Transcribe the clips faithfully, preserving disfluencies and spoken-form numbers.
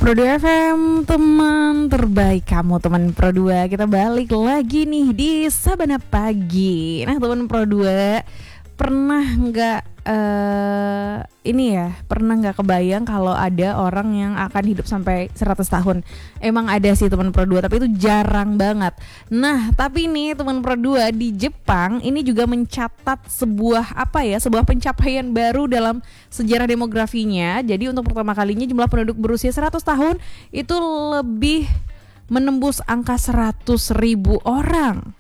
Pro dua F M, teman terbaik kamu, teman Pro dua. Kita balik lagi nih di Sabana Pagi. Nah, teman Pro dua, pernah nggak uh, ini ya, pernah nggak kebayang kalau ada orang yang akan hidup sampai seratus tahun? Emang ada sih teman Pro dua, tapi itu jarang banget. Nah, tapi nih teman Pro dua, di Jepang ini juga mencatat sebuah apa ya, sebuah pencapaian baru dalam sejarah demografinya. Jadi untuk pertama kalinya jumlah penduduk berusia seratus tahun itu lebih menembus angka seratus ribu orang.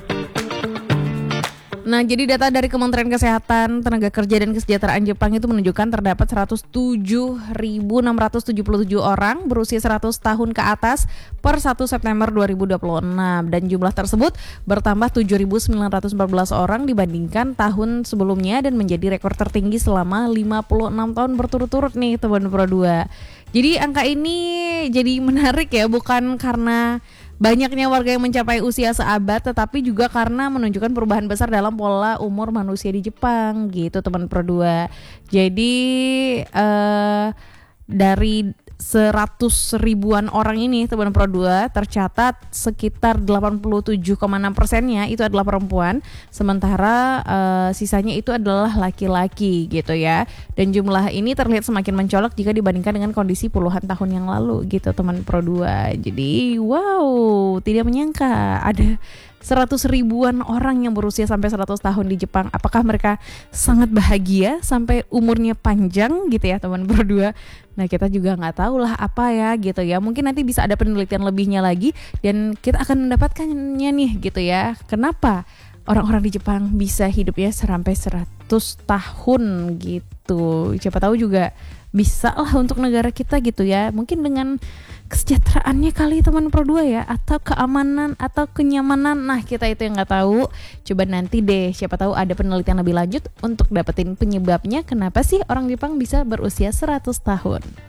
Nah, jadi data dari Kementerian Kesehatan, Tenaga Kerja dan Kesejahteraan Jepang itu menunjukkan terdapat seratus tujuh ribu enam ratus tujuh puluh tujuh orang berusia seratus tahun ke atas per satu September dua ribu dua puluh enam, dan jumlah tersebut bertambah tujuh ribu sembilan ratus empat belas orang dibandingkan tahun sebelumnya dan menjadi rekor tertinggi selama lima puluh enam tahun berturut-turut nih teman Pro dua. Jadi angka ini jadi menarik ya, bukan karena banyaknya warga yang mencapai usia seabad, tetapi juga karena menunjukkan perubahan besar dalam pola umur manusia di Jepang gitu teman Pro dua. Jadi uh, dari seratus ribuan orang ini teman Pro dua, tercatat sekitar delapan puluh tujuh koma enam persennya itu adalah perempuan, sementara uh, sisanya itu adalah laki-laki gitu ya. Dan jumlah ini terlihat semakin mencolok jika dibandingkan dengan kondisi puluhan tahun yang lalu gitu teman Pro dua. Jadi wow, tidak menyangka ada seratus ribuan orang yang berusia sampai seratus tahun di Jepang. Apakah mereka sangat bahagia sampai umurnya panjang gitu ya teman Pro dua? Nah, kita juga nggak tahu lah apa ya gitu ya. Mungkin nanti bisa ada penelitian lebihnya lagi dan kita akan mendapatkannya nih gitu ya. Kenapa orang-orang di Jepang bisa hidupnya sampai seratus tahun gitu? Siapa tahu juga bisa lah untuk negara kita gitu ya. Mungkin dengan kesejahteraannya kali teman Pro dua ya, atau keamanan atau kenyamanan. Nah, kita itu yang nggak tahu. Coba nanti deh, siapa tahu ada penelitian lebih lanjut untuk dapetin penyebabnya kenapa sih orang Jepang bisa berusia seratus tahun.